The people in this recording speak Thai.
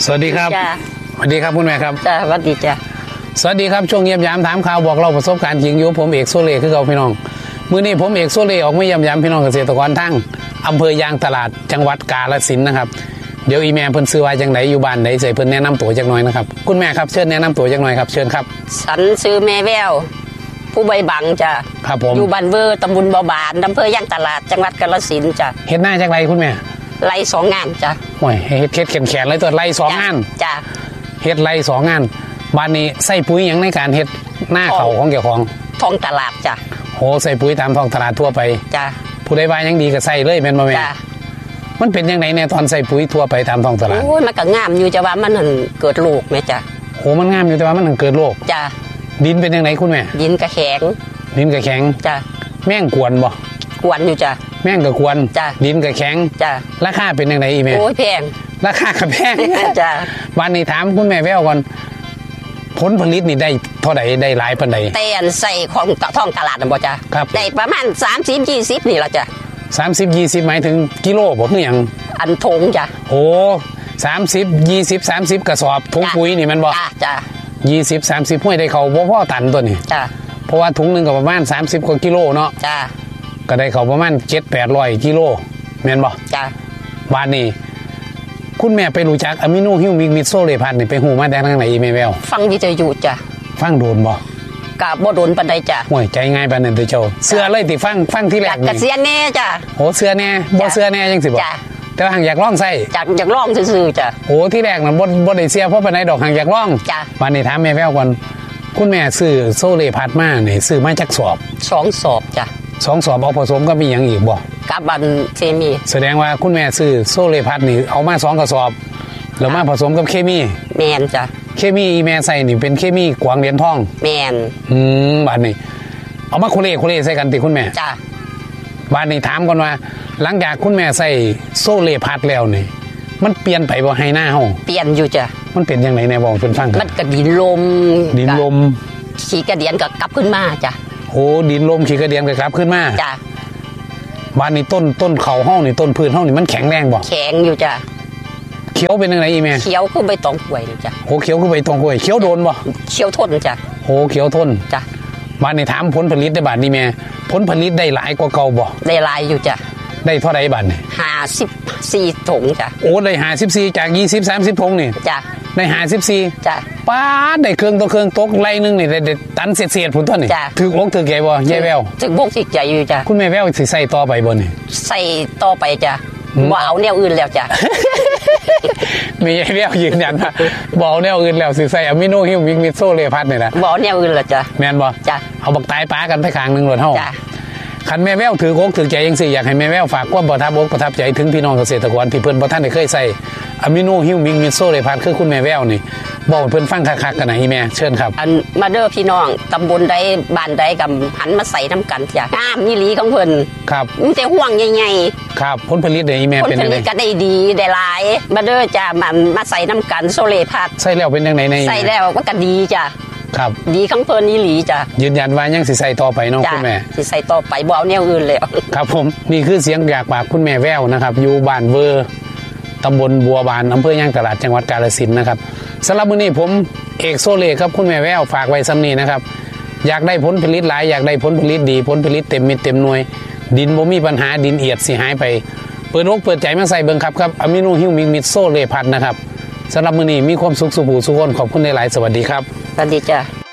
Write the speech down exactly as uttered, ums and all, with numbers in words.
สวัสดีครับสวัสดีครับคุณแม่ครับจ้าสวัสดีจ้าสวัสดีครับช่วงเยี่ยมยามถามข่าวบอกเราประสบการณ์จริงอยู่ผมเอกโซเล่คือเราพี่น้องมื้อนี้ผมเอกโซเล่ออกมาเยี่ยมยามพี่น้องเกษตรกรทั้งอำเภอยางตลาดจังหวัดกาฬสินธุ์นะครับเดี๋ยวอีแม่เพิ่นซื้อไว้จังไหนอยู่บ้านไหนใส่เพิ่นแนะนำตัวจักหน่อยนะครับคุณแม่ครับเชิญแนะนำตัวจักหน่อยครับเชิญครับฉันซื้อแม่แววผู้ใบบังจ้าครับผมอยู่บ้านเวอร์ตำบลบ่อบานอำเภอยางตลาดจังหวัดกาฬสินธุ์จ้าเฮ็ดหน้าจักไรคุณแม่ไล่สองงานจ้าโอ้ยเฮ็ดเฮ็ดแขนๆเลยตัวไล่สองงานจ้าเฮ็ดไล่สองงานบ้านนี้ใส่ปุ๋ยหยังในการเฮ็ดหน้าเขาของเจ้าของท้องตลาดจ้าโหใส่ปุ๋ยตามท้องตลาดทั่วไปจ้าผู้ใดว่ายังดีก็ใส่เลยแม่นบ่แม่จ้ามันเป็นยังไงในตอนใส่ปุ๋ยทั่วไปตามท้องตลาดโอ้ยมันก็งามอยู่จ้าว่ามันนั่นเกิดโรคแม่จ้าโหมันงามอยู่แต่ว่ามันเกิดโรคจ้าดินเป็นยังไงคุณแม่ดินกระแข็งดินกระแข็งจ้าแม่งกวนบ่กวนอยู่จ้าแม่งก็กวนจ้าดินกระแข็งจ้าราคาเป็นยังไงอีแม่โอ้ยแพงราคาก็แพงจ้าวันนี้ถามคุณแม่แววก่อนผลผลิตนี่ได้เท่าไหร่ได้หลายปานใดแต่อันใส่ของท้องตลาดน่ะบ่จ้าครับได้ประมาณสามสิบ ยี่สิบนี่ล่ะจ้าสามสิบ ยี่สิบหมายถึงกิโลบ่คือหยังอันทงจ้าโอ้สามสิบ ยี่สิบ สามสิบกระสอบถุงปุ๋ยนี่มันบ่จ้าจ้ายี่สิบ สามสิบห้วยได้เขาบ่พอตันตัวนี่จ้าเพราะว่าถุงนึงก็ประมาณสามสิบกว่ากิโลเนาะจ้าก็ได้เขาประมาณเจ็ดแปดร้อยกิโลแม่นบ่จ้าบ้านนี้คุณแม่ไปรู้จักอะมิโนฮิวมิกมิโซเลพัดนี่ไปหูมาได้ทางไหนอีเมลฟังวิทยุจ้ะฟังโดนบ่กะบ่โดนปานใดจ้ะห่วยใจง่ายปานนั้นเด้อเจ้าเสื้อเลยที่ฟังฟังที่แรกนี่กะเสียแน่จ้ะโหเสื้อแน่บ่เสื้อแน่จังสิบ่แต่ว่าหังอยากลองใส่อยากอยากลองซื่อๆจ้ะโหที่แรกน่ะบ่บ่ได้เสียเพราะปานใดดอกหังอยากลองจ้ะวันนี้ถามแม่แววก่อนคุณแม่ซื้อโซเลพัดมานี่ซื้อมาจักสอบสองสอบจ้ะสองสอบเอาผสมกับมีหยังอีกบ่กับบันเคมีแสดงว่าคุณแม่ซื้อโซเลพัดนี่เอามาสองกระสอบแล้วมาผสมกับเคมีแม่นจ้ะเคมีอีแม่ใส่นี่เป็นเคมีกวางเหรียญทองแม่นอืมบ้านนี้เอามาโคเล่โคเล่ใส่กันติคุณแม่จ้ะบ้านนี้ถามก่อนว่าหลังจากคุณแม่ใส่โซเลพัดแล้วนี่มันเปลี่ยนไปบ่ให้หน้าเฮาเปลี่ยนอยู่จ้ะมันเป็นยังไงในบอกเพิ่นฟังมันก็ดินลมดินลมขี้กระเดียนก็กลับขึ้นมาจ้ะโอ้ดินลมขี้กระเดียนก็กลับขึ้นมาจ้ะบ้านนี้ต้นต้นเขาเฮานี่ต้นพืชเฮานี่มันแข็งแรงบ่แข็งอยู่จ้ะเขียวเป็นยังไงอีแม่เขียวคือใบตองกล้วยนี่จ้ะโอ้เขียวคือใบตองกล้วยเขียวโดนบ่เขียวทนจ้ะโอ้เขียวทนจ้ะบ้านนี้ถามผลผลิตได้บาทนี้แม่ผลผลิตได้หลายกว่าเก่าบ่ได้หลายอยู่จ้ะได้เท่าใดบาทนี่ห้าสิบสี่ถุงจ้ะโอ้ได้ห้าสิบสี่จากยี่สิบ สามสิบถุงนี่จ้ะได้ห้าสิบสี่จ้ะป้าได้เครื่องต่อเครื่องตกไล่นึงนี่ได้ตันเศษๆพุ่นต้นนี่ถึกอกถึกใหญ่บ่ยายแววถึกบกถึกใจอยู่จ้ะคุณแม่แววสิใส่ต่อไปบ่นี่ใส่ต่อไปจ้ะบ่เอาแนวอื่นแล้วจ้ะมียายแววยืนยันว่าบ่เอาแนวอื่นแล้วสิใส่อะมิโนฮิวมิกมิโซเลพัดนี่นะบ่เอาแนวอื่นแล้วจ้ะแม่นบ่จ้ะเอาบักตายป้ากันไปข้างนึงโลดเฮาจ้ะคันแม่แววถืออกถือใจจังซี่อยากให้แม่แววฝากความประทับอกประทับใจถึงพี่น้องเกษตรกรที่เพิ่นบ่ทันได้เคยใส่อะมิโนฮิวมิกมิโซเลพัดคือคุณแม่แววนี่บอกเพิ่นฟังคักๆกันนะอีแม่เชิญครับอันมาเด้อพี่น้องตำบลใดบ้านใดกับหันมาใส่น้ำกันจ้ะงามนี่หลีของเพิ่นครับมีแต่ห่วงใหญ่ๆครับผลผลิตได้อีแม่เป็นจังได๋ผลผลิตก็ได้ดีได้หลายมาเด้อจ้ะมันมาใส่น้ำกันโซเลพัดใส่แล้วเป็นจังได๋ในใส่แล้วก็ดีจ้ะครับดีของเพิ่นนี่หลีจ้ะยืนยันว่ายังสิใส่ต่อไปน้องคุณแม่สิใส่ต่อไปบ่เอาแนวอื่นแล้วครับผมนี่คือเสียงจากปากคุณแม่แววนะครับอยู่บ้านเวอร์ตำบลบัวบานอำเภอย่างตลาดจังหวัดกาฬสินธุ์นะครับสำหรับมื้อนี้ผมเอกโซเล่ครับคุณแม่แววฝากไว้ซ้ำนี้นะครับอยากได้ผลผลิตหลายอยากได้ผลผลิตดีผลผลิตเต็มเม็ดเต็มหน่วยดินบ่มีปัญหาดินเอียดสิหายไปเปิดอกเปิดใจมาใส่เบิ่งครับครับอะมิโนฮิวมิกมิโซเล่พัดนะครับสำหรับมื้อนี้มีความสุขสุขสุขคนขอบคุณหลายๆสวัสดีครับสวัสดีจ้ะ